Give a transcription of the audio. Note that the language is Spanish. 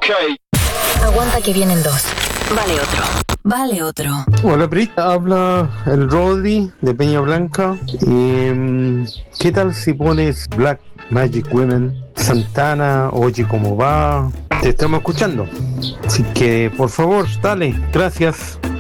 Aguanta que vienen dos. Vale otro. Vale otro. Hola Brit, habla el Rodri de Peña Blanca. ¿Qué tal si pones Black Magic Women, Santana, Oye cómo va? Te estamos escuchando. Así que por favor, dale, gracias.